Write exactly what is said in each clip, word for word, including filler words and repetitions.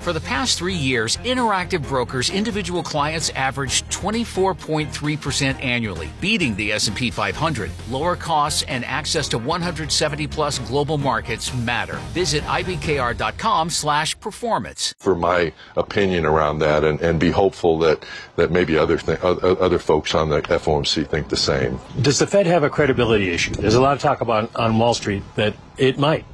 For the past three years, Interactive Brokers individual clients averaged twenty-four point three percent annually, beating the S and P five hundred. Lower costs and access to one hundred seventy plus global markets matter. Visit I B K R dot com slash performance. For my opinion around that, and, and be hopeful that, that maybe other th- other folks on the F O M C think the same. Does the Fed have a credibility issue? There's a lot of talk about on Wall Street that it might.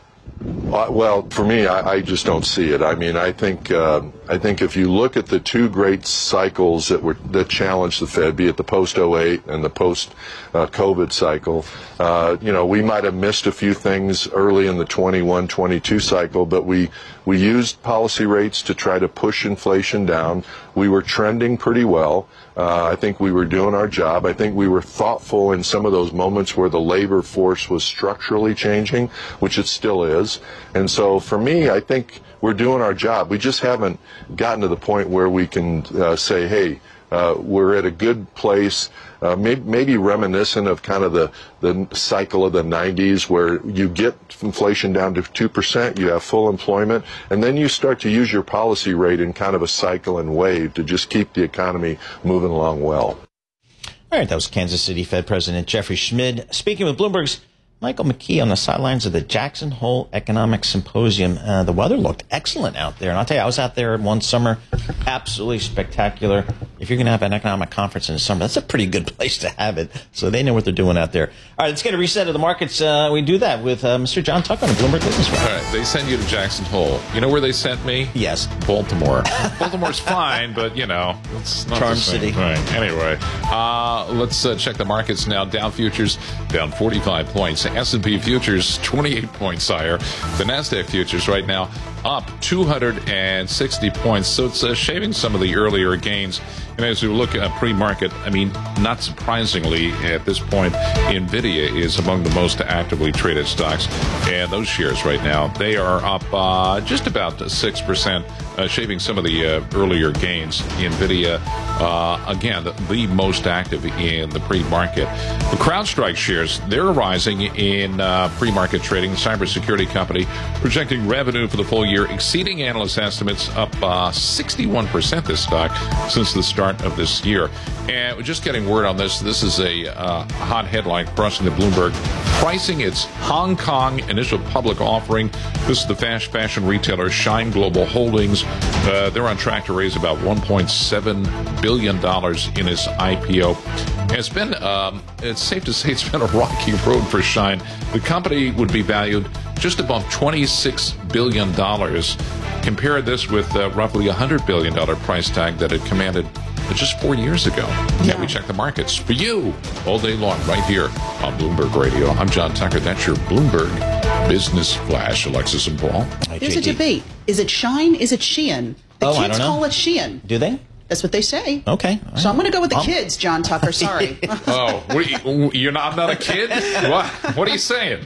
Uh, well, for me, I, I just don't see it. I mean, I think uh, I think if you look at the two great cycles that were that challenged the Fed, be it the post oh eight and the post uh, COVID cycle, uh, you know, we might have missed a few things early in the twenty-one twenty-two cycle, but we we used policy rates to try to push inflation down. We were trending pretty well. Uh, I think we were doing our job. I think we were thoughtful in some of those moments where the labor force was structurally changing, which it still is. And so for me, I think we're doing our job. We just haven't gotten to the point where we can uh, say, hey, uh, we're at a good place, uh, maybe, maybe reminiscent of kind of the, the cycle of the nineties where you get inflation down to two percent, you have full employment, and then you start to use your policy rate in kind of a cycle and wave to just keep the economy moving along well. All right, that was Kansas City Fed President Jeffrey Schmid speaking with Bloomberg's Michael McKee on the sidelines of the Jackson Hole Economic Symposium. Uh, the weather looked excellent out there. And I'll tell you, I was out there one summer. Absolutely spectacular. If you're going to have an economic conference in the summer, that's a pretty good place to have it. So they know what they're doing out there. All right, let's get a reset of the markets. Uh, we do that with uh, Mister John Tucker on the Bloomberg Business Wire. All right, they send you to Jackson Hole. You know where they sent me? Yes. Baltimore. Baltimore's fine, but, you know, it's not Charm the same City. thing. Anyway, uh, let's uh, check the markets now. Dow futures down forty-five points. S and P futures twenty-eight points higher. The NASDAQ futures right now up two hundred sixty points. So it's uh, shaving some of the earlier gains. And as we look at pre-market, I mean, not surprisingly, at this point, NVIDIA is among the most actively traded stocks. And those shares right now, they are up uh, just about six percent, uh, shaving some of the uh, earlier gains. NVIDIA, uh, again, the, the most active in the pre-market. The CrowdStrike shares, they're rising in uh, pre-market trading. The cybersecurity company projecting revenue for the full year exceeding analyst estimates, up uh, sixty-one percent this stock since the start of this year. And we're just getting word on this. This is a uh, hot headline crossing the Bloomberg. Pricing its Hong Kong initial public offering. This is the fast fashion retailer Shine Global Holdings. Uh, they're on track to raise about one point seven billion dollars in its I P O. And it's been, um, it's safe to say it's been a rocky road for Shine. The company would be valued just above twenty-six billion dollars. Compare this with uh, roughly a one hundred billion dollars price tag that it commanded just four years ago. Yeah, we check the markets for you all day long right here on Bloomberg Radio. I'm John Tucker. That's your Bloomberg Business Flash. Alexis and Paul. Hi, There's J D. a debate. Is it Shine? Is it Shein? The Oh, I kids don't know. call it Shein. Do they? That's what they say. Okay. So I'm going to go with the Um, kids, John Tucker. Sorry. Oh, what are you, you're not, I'm not a kid? What? What are you saying?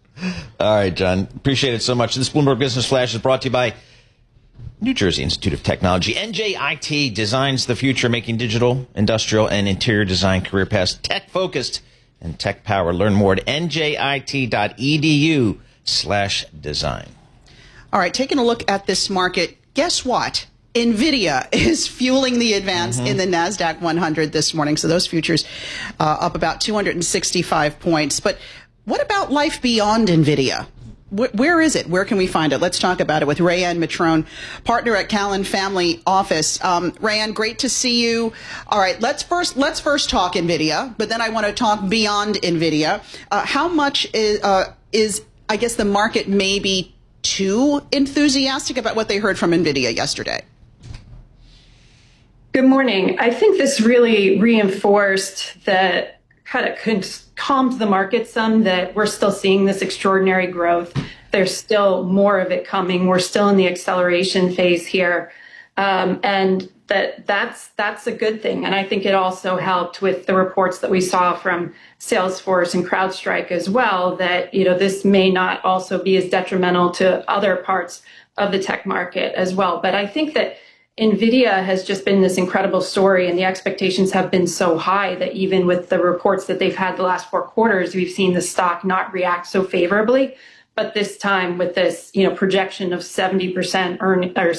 All right, John. Appreciate it so much. This Bloomberg Business Flash is brought to you by New Jersey Institute of Technology. N J I T designs the future, making digital, industrial, and interior design career paths tech-focused and tech-powered. Learn more at N J I T dot E D U slash design. All right, taking a look at this market, guess what? NVIDIA is fueling the advance mm-hmm. in the NASDAQ one hundred this morning. So those futures uh, up about two hundred sixty-five points. But what about life beyond NVIDIA? Where is it? Where can we find it? Let's talk about it with Rayanne Matrone, partner at Callan Family Office. Um, Rayanne, great to see you. All right, let's first let's first talk NVIDIA, but then I want to talk beyond NVIDIA. Uh, how much is, uh, is, I guess, the market maybe too enthusiastic about what they heard from NVIDIA yesterday? Good morning. I think this really reinforced that, kind of calmed the market some, that we're still seeing this extraordinary growth. There's still more of it coming. We're still in the acceleration phase here. Um, and that that's that's a good thing. And I think it also helped with the reports that we saw from Salesforce and CrowdStrike as well, that, you know, this may not also be as detrimental to other parts of the tech market as well. But I think that NVIDIA has just been this incredible story, and the expectations have been so high that even with the reports that they've had the last four quarters, we've seen the stock not react so favorably. But this time with this, you know, projection of seventy percent earn or